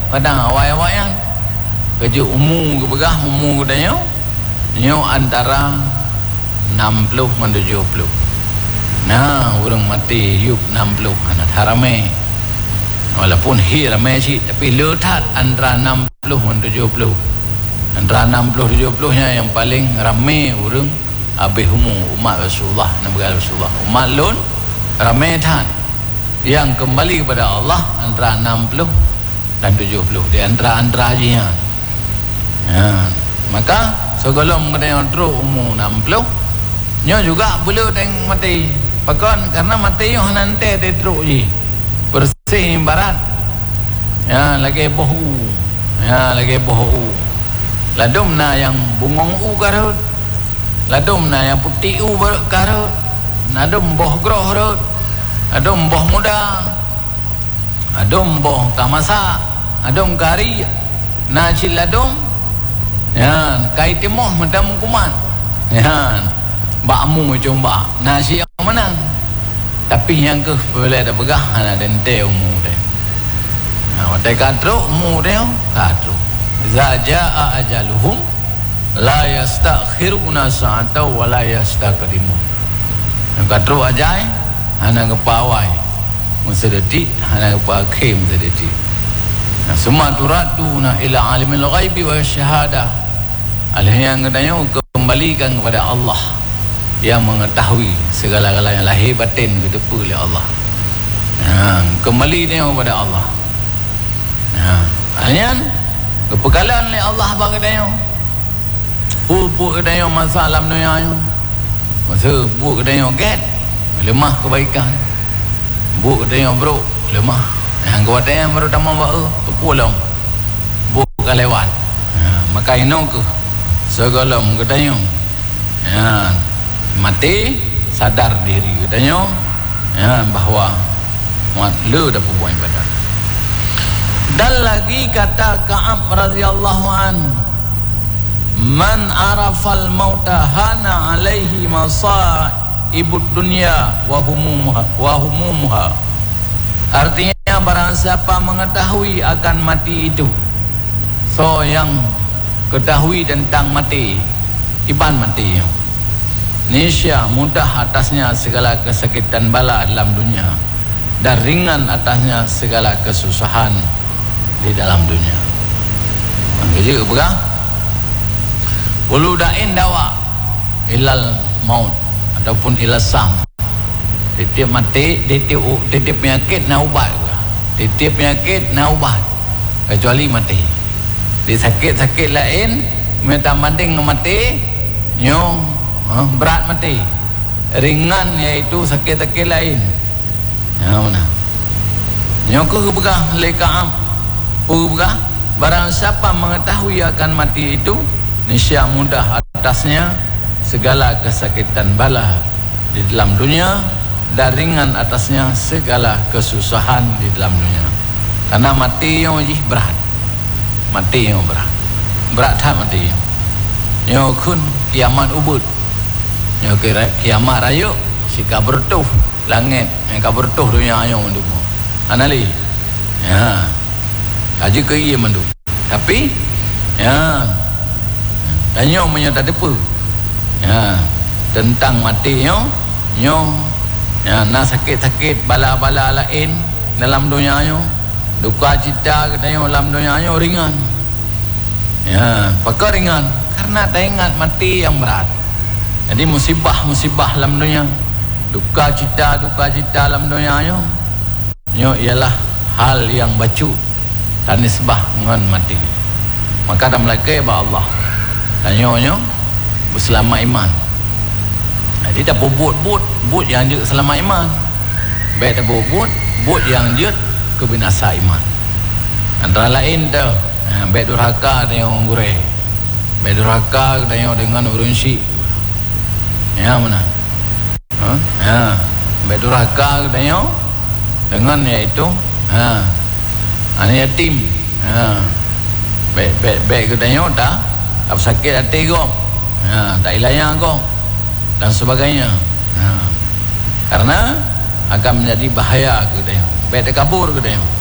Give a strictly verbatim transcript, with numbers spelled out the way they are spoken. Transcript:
kadang awal-awal yang kerja umur ke begah umur ke dia nyo antara enam puluh dan tujuh puluh. Nah, orang mati yuk enam puluh anak haramai. Walaupun hi ramai sih, tapi letak antara enam puluh dan tujuh puluh. Antara enam puluh tujuh puluh nya yang paling ramai orang habis umur umat Rasulullah, Nabi Rasulullah. Umat lun ramai tan. Yang kembali kepada Allah antara enam puluh dan tujuh puluh di antara-antara aja. Ya, maka sebelum kena terus umur enam puluh nya juga boleh teng mati. Pakon karena mati yo nanti dia teruk je. Bersih barat. Ya, lagi bohu. Ya, lagi bohu. Ladum na yang bungong u karut. Ladum na yang putih u karut. Ladum boh groh rut. Adum boh muda. Adum boh tamasa. Adum kari. Na ciladum. Ya, kai timoh madam kuman. Ya. Bakmu coba nasi yang menang, tapi yang ke boleh ada pegah ada dente umur dia. Nah, waktu katro umur dia katro. Zaja ajaluhum la yastakhiruna sa'ata wa la yastaqdimun. Katro ajai hana ngepawai musedeti hana ngepakai musedeti. Nah, semua turaduna ila alimil ghaibi wa syahadah. Alih yang katanya kembalikan kepada Allah yang mengetahui segala-galanya lahir batin kedepa oleh Allah. Ha, kembali dia kepada Allah. Ha, alian kepekalan oleh Allah bagi dia. Pupuk dia masalah dunia nya. Masa pupuk dia get lemah kebaikan. Pupuk dia bro lemah. Yang kuat dia baru tamam bae pulang. Pupuk lewat. Ha, maka ino ke segala kedaya. Ya, mati sadar diri katanya ya, bahawa mat le dah buat ibadat. Dan lagi kata Ka'ab radhiyallahu an, man arafal mauta hana alaihi masaibud dunya wa humumuha wa humumuha. Artinya barang siapa mengetahui akan mati itu, so yang ketahui tentang mati, iban mati nisya mudah atasnya segala kesakitan bala dalam dunia dan ringan atasnya segala kesusahan di dalam dunia. Jadi apa? Ulu dain dawa ilal maut ataupun ilal sam. Titip mati, titip titip penyakit na ubat. Titip penyakit na ubat kecuali mati. Di sakit-sakit lain minta manding mati nyong Ha, berat mati, ringan iaitu sakit-sakit lain. Ya mana? Nyoko begah lekam, begah barang siapa mengetahui akan mati itu, niscaya mudah atasnya segala kesakitan bala di dalam dunia dan ringan atasnya segala kesusahan di dalam dunia. Karena mati yang wajib berat, mati yang berat, berat tak mati. Nyokun kiamat ubud. Ya kira kiamat raya si kabertuh langit yang kabertuh dunia yang mendu. Anali. Ya. Aja ke ia mendu. Tapi ya danyo menyata depa. Ya, tentang mati nyo nyo ya na sakit-sakit bala-bala lain dalam dunia nyo, duka cita katanya dalam dunia nyo ringan. Ya, pakar ringan karena tak ingat mati yang berat. Jadi musibah-musibah dalam dunia, duka cita, duka cita dalam dunia nyo, nyo ialah hal yang bacu dan nisbah dengan mati. Maka dalam lagi ba Allah, dan nyo nyo berselamat iman. Jadi tak bubut-but, but yang dia selamat iman. Baik tak bubut, but yang dia kebinasa iman. Antara lain tu, baik durhaka dengan orang gurih, baik durhaka dengan urun syik. Ya mana? Ha? Ya. Baik durhaka dengan dengan iaitu ha. Anak yatim. Ha. Baik baik baik katanya dah apa sakit hati kau. Ha, tak ilayah kau dan sebagainya. Ha. Karena akan menjadi bahaya katanya. Baik dia kabur katanya.